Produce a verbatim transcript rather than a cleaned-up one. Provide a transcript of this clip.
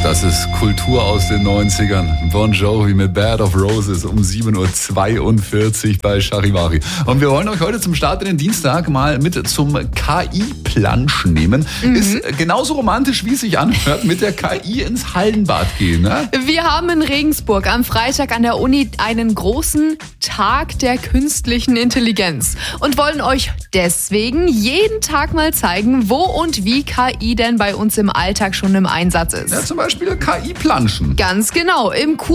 Das ist Kultur aus den neunzigern. Bon Jovi mit Bed of Roses um sieben Uhr zweiundvierzig bei Charivari. Und wir wollen euch heute zum Start in den Dienstag mal mit zum K I-Planschen nehmen. Mhm. Ist genauso romantisch, wie es sich anhört, mit der K I ins Hallenbad gehen. Ne? Wir haben in Regensburg am Freitag an der Uni einen großen Tag der künstlichen Intelligenz und wollen euch deswegen jeden Tag mal zeigen, wo und wie K I denn bei uns im Alltag schon im Einsatz ist. Ja, zum Beispiel K I-Planschen. Ganz genau. Im